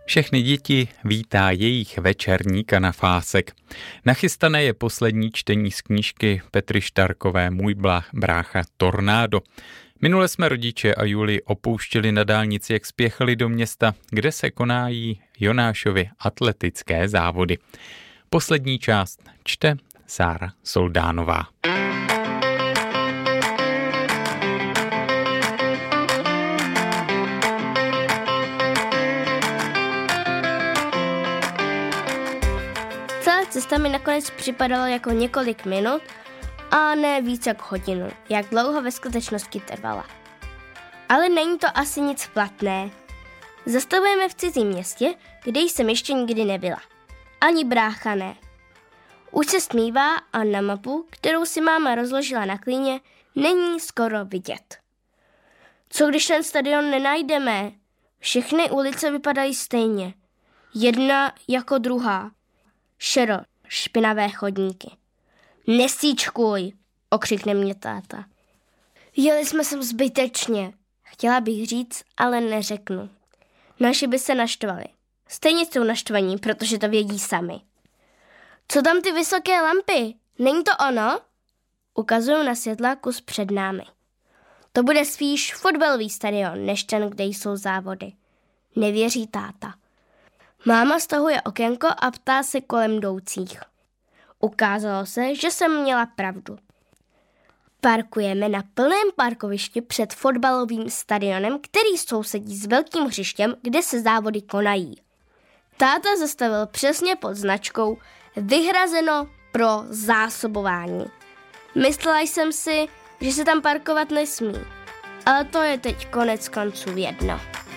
Všechny děti vítá jejich večerní kanafásek. Nachystané je poslední čtení z knížky Petry Štarkové Můj brácha Tornádo. Minule jsme rodiče a Juli opouštěli na dálnici, jak spěchali do města, kde se konají Jonášovy atletické závody. Poslední část čte Sára Soldánová. Celá cesta mi nakonec připadala jako několik minut a ne víc jak hodinu, jak dlouho ve skutečnosti trvala. Ale není to asi nic platné. Zastavujeme v cizím městě, kde jsem ještě nikdy nebyla. Ani brácha ne. Už se stmívá a na mapu, kterou si máma rozložila na klíně, není skoro vidět. Co když ten stadion nenajdeme? Všechny ulice vypadají stejně. Jedna jako druhá. Špinavé chodníky. Nesíčkuj, okřikne mě táta. Jeli jsme sem zbytečně. Chtěla bych říct, ale neřeknu. Naši by se naštvali. Stejně jsou naštvaní, protože to vědí sami. Co tam ty vysoké lampy? Není to ono? Ukazuju na světla kus před námi. To bude spíš fotbalový stadion, než ten, kde jsou závody. Nevěří táta. Máma stahuje okénko a ptá se kolem jdoucích. Ukázalo se, že jsem měla pravdu. Parkujeme na plném parkovišti před fotbalovým stadionem, který sousedí s velkým hřištěm, kde se závody konají. Táta zastavil přesně pod značkou vyhrazeno pro zásobování. Myslela jsem si, že se tam parkovat nesmí, ale to je teď konec konců jedno.